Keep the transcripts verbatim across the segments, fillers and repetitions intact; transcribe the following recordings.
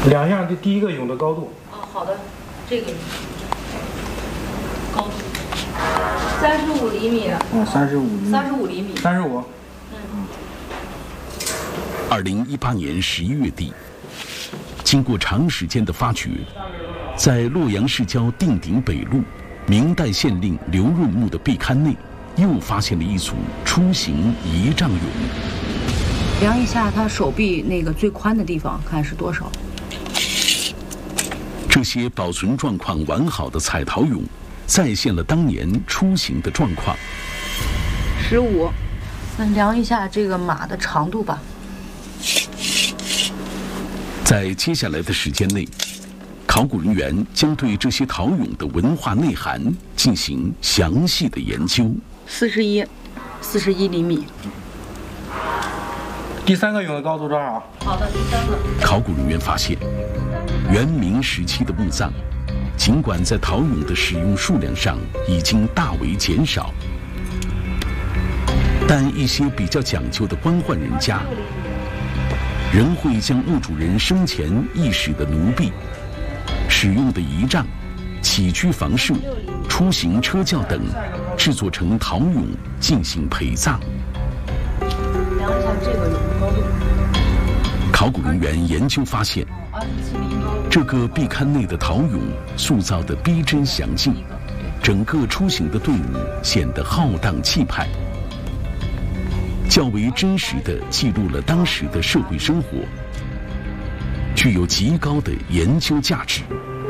两项，这第一个涌的高度。 哦，好的，这个高度三十五厘米。 嗯，三十五厘米。 三十五厘米。 三十五。 嗯。 二零一八年十一月底，经过长时间的发掘，在洛阳市郊定鼎北路明代县令刘润墓的壁龛内，又发现了一组出形仪仗俑。 量一下他手臂那个最宽的地方，看是多少。 这些保存状况完好的彩陶俑，再现了当年出形的状况。 十五，咱量一下这个马的长度吧。 在接下来的时间内，考古人员将对这些陶俑的文化内涵进行详细的研究。 四十一，四十一厘米。 第三个俑的高度多少？ 好的，第三个。 考古人员发现，元明时期的墓葬，尽管在陶俑的使用数量上已经大为减少，但一些比较讲究的官宦人家，仍会将墓主人生前役使的奴婢、使用的仪仗、起居房舍、出行车轿等，制作成陶俑进行陪葬。 量一下这个俑的高度。 考古人员研究发现，这个壁龛内的陶俑塑造的逼真详尽，整个出行的队伍显得浩荡气派，较为真实地记录了当时的社会生活，具有极高的研究价值。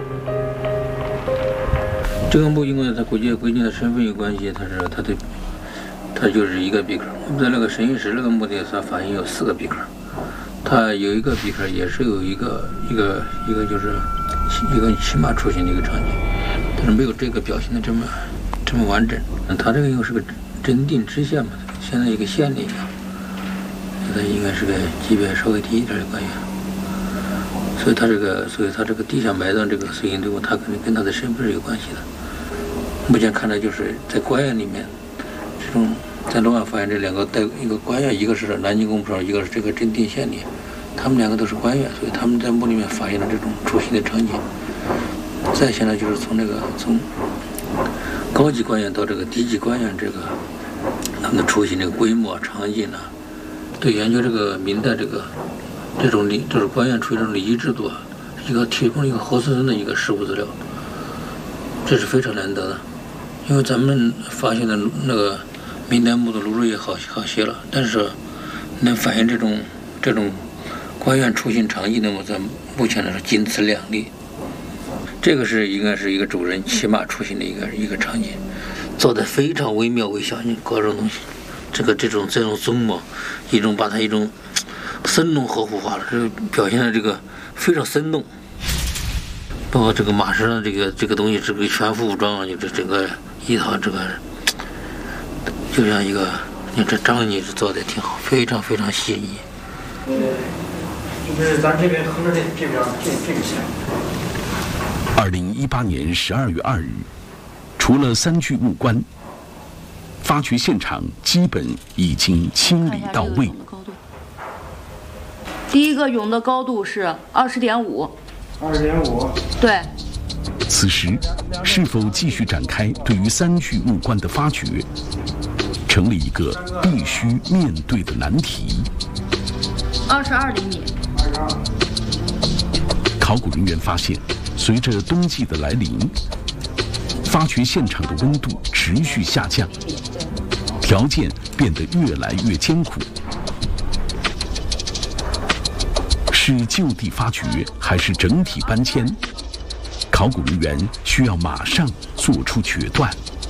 这个墓因为它估计规定的身份有关系，它是它的，它就是一个壁龛。我们在那个神玉石那个墓地上发现有四个壁龛，它有一个壁龛也是有一个一个一个就是一个骑马出行的一个场景，但是没有这个表现的这么这么完整。它这个又是个真定知县嘛，现在一个县令一样，它应该是个级别稍微低一点的官员。所以他这个，所以他这个地下埋葬这个随行队伍，他肯定跟他的身份是有关系的。目前看来，就是在官员里面，这种在洛阳发现这两个带一个官员，一个是南京工部长，一个是这个真定县令，他们两个都是官员，所以他们在墓里面发现了这种出行的场景。再现在就是从这个从高级官员到这个低级官员，这个他们的出行这个规模、场景啊，对研究这个明代这个。这种礼，就是官员出于这种礼仪制度啊，一个提供了一个活生生的一个实物资料，这是非常难得的。因为咱们发现的那个明代墓的庐也好好些了，但是能反映这种这种官员出行场景的墓，在目前来说仅此两例。这个是应该是一个主人骑马出行的一个一个场景，做得非常惟妙惟肖。你搞这种东西，这个这种这种宗模，一种把它一种。生动活化了，这表现的这个非常生动，包括这个马身上这个这个东西，这个全副武装啊，就这整个一套这个，就像一个，你这张你是做的挺好，非常非常细腻。 就是咱这边横着这这边这这个线。 二零一八年十二月二日，除了三具木棺，发掘现场基本已经清理到位。 第一个俑的高度是二十点五， 二十点五， 对。 此时，是否继续展开对于三具木棺的发掘，成了一个必须面对的难题。 二十二厘米。 考古人员发现，随着冬季的来临，发掘现场的温度持续下降，条件变得越来越艰苦。是就地发掘还是整体搬迁？考古人员需要马上做出决断。